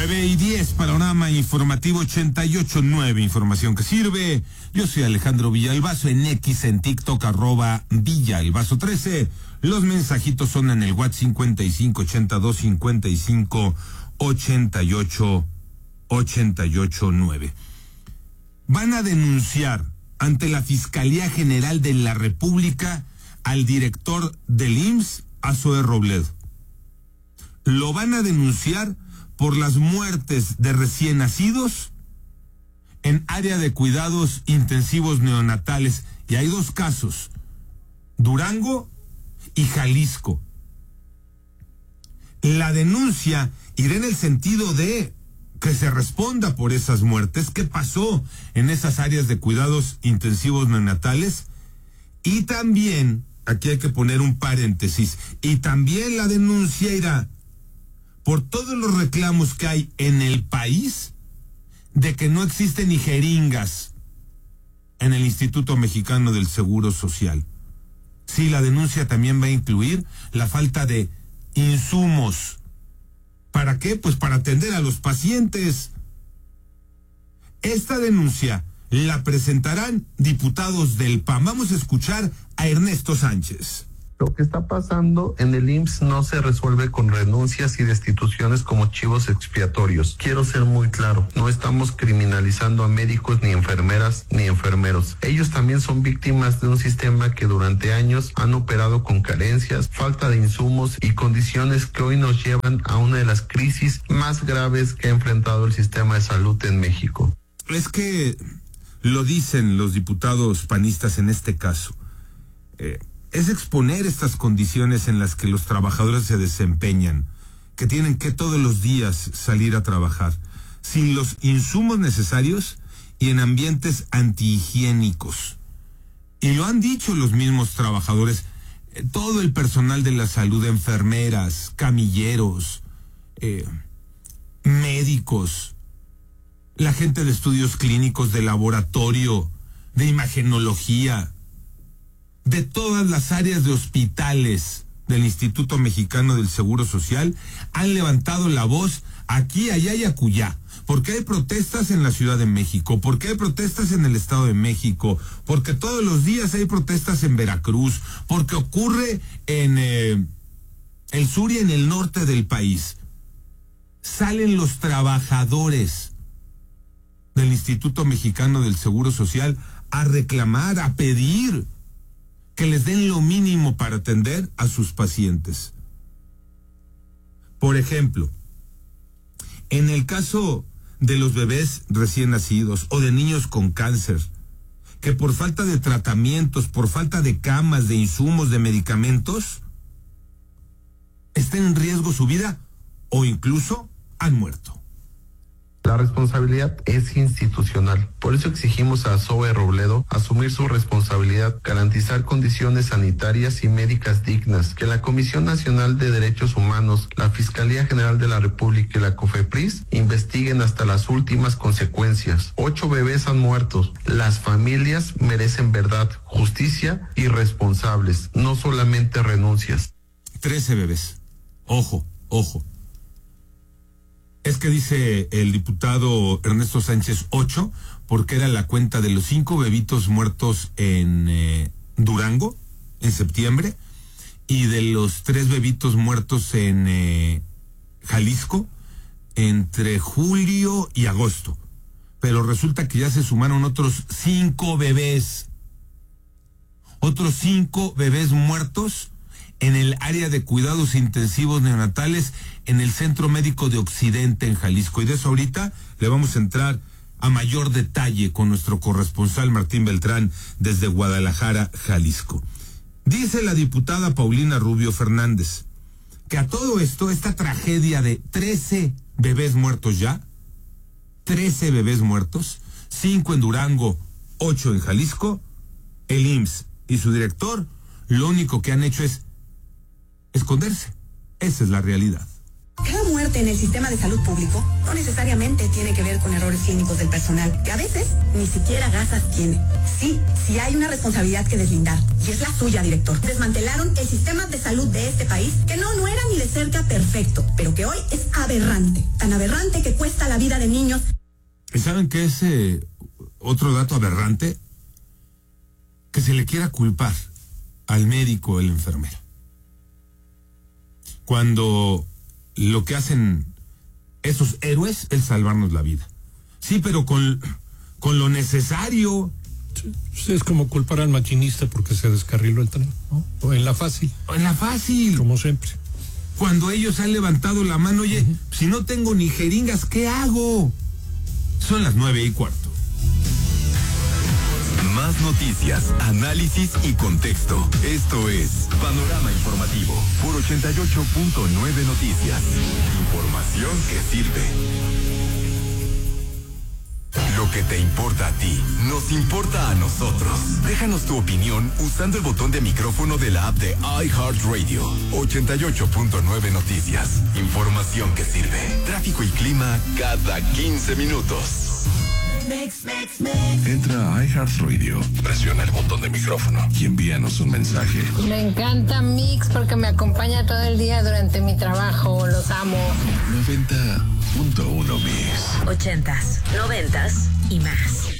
9:10, Panorama Informativo 88.9, información que sirve. Yo soy Alejandro Villalbazo, en X, en TikTok, @Villalbazo13. Los mensajitos son en el WhatsApp 5582558889. Van a denunciar ante la Fiscalía General de la República al director del IMSS, a Zoe Robledo. Lo van a denunciar por las muertes de recién nacidos en área de cuidados intensivos neonatales. Y hay dos casos, Durango y Jalisco. La denuncia irá en el sentido de que se responda por esas muertes, qué pasó en esas áreas de cuidados intensivos neonatales. Y también, aquí hay que poner un paréntesis, y también la denuncia irá por todos los reclamos que hay en el país de que no existen ni jeringas en el Instituto Mexicano del Seguro Social. Sí, la denuncia también va a incluir la falta de insumos. ¿Para qué? Pues para atender a los pacientes. Esta denuncia la presentarán diputados del PAN. Vamos a escuchar a Ernesto Sánchez. Lo que está pasando en el IMSS no se resuelve con renuncias y destituciones como chivos expiatorios. Quiero ser muy claro, no estamos criminalizando a médicos, ni enfermeras, ni enfermeros. Ellos también son víctimas de un sistema que durante años han operado con carencias, falta de insumos y condiciones que hoy nos llevan a una de las crisis más graves que ha enfrentado el sistema de salud en México. Es que lo dicen los diputados panistas en este caso. Es exponer estas condiciones en las que los trabajadores se desempeñan, que tienen que todos los días salir a trabajar, sin los insumos necesarios y en ambientes antihigiénicos. Y lo han dicho los mismos trabajadores, todo el personal de la salud, enfermeras, camilleros, médicos, la gente de estudios clínicos, de laboratorio, de imagenología, de todas las áreas de hospitales del Instituto Mexicano del Seguro Social, han levantado la voz aquí, allá y acullá, porque hay protestas en la Ciudad de México, porque hay protestas en el Estado de México, porque todos los días hay protestas en Veracruz, porque ocurre en el sur y en el norte del país. Salen los trabajadores del Instituto Mexicano del Seguro Social a reclamar, a pedir que les den lo mínimo para atender a sus pacientes. Por ejemplo, en el caso de los bebés recién nacidos o de niños con cáncer, que por falta de tratamientos, por falta de camas, de insumos, de medicamentos, estén en riesgo su vida o incluso han muerto. La responsabilidad es institucional. Por eso exigimos a Zoe Robledo asumir su responsabilidad, garantizar condiciones sanitarias y médicas dignas, que la Comisión Nacional de Derechos Humanos, la Fiscalía General de la República y la COFEPRIS investiguen hasta las últimas consecuencias. 8 bebés han muerto. Las familias merecen verdad, justicia y responsables, no solamente renuncias. 13 bebés. Ojo. Es que dice el diputado Ernesto Sánchez 8, porque era la cuenta de los 5 bebitos muertos en Durango, en septiembre, y de los 3 bebitos muertos en Jalisco, entre julio y agosto. Pero resulta que ya se sumaron otros 5 bebés. Otros 5 bebés muertos en el área de cuidados intensivos neonatales en el Centro Médico de Occidente en Jalisco. Y de eso ahorita le vamos a entrar a mayor detalle con nuestro corresponsal Martín Beltrán desde Guadalajara, Jalisco. Dice la diputada Paulina Rubio Fernández que a todo esto, esta tragedia de 13 bebés muertos ya, 13 bebés muertos, 5 en Durango, 8 en Jalisco, el IMSS y su director lo único que han hecho es esconderse. Esa es la realidad. Cada muerte desgaste en el sistema de salud público no necesariamente tiene que ver con errores clínicos del personal, que a veces ni siquiera gasas tiene. Sí hay una responsabilidad que deslindar, y es la suya, director. Desmantelaron el sistema de salud de este país, que no era ni de cerca perfecto, pero que hoy es aberrante, tan aberrante que cuesta la vida de niños. ¿Y saben qué es otro dato aberrante? Que se le quiera culpar al médico o al enfermero, cuando lo que hacen esos héroes es salvarnos la vida. Sí, pero con lo necesario. Es como culpar al maquinista porque se descarriló el tren, ¿no? O en la fácil. Como siempre. Cuando ellos han levantado la mano, oye, si no tengo ni jeringas, ¿qué hago? Son las 9:15. Más noticias, análisis y contexto. Esto es Panorama Informativo por 88.9 Noticias. Información que sirve. Lo que te importa a ti, nos importa a nosotros. Déjanos tu opinión usando el botón de micrófono de la app de iHeartRadio. 88.9 Noticias. Información que sirve. Tráfico y clima cada 15 minutos. Entra a iHeartRadio, presiona el botón de micrófono y envíanos un mensaje. Me encanta Mix porque me acompaña todo el día durante mi trabajo. Los amo. 90.1 Mix. 80s, 90s y más.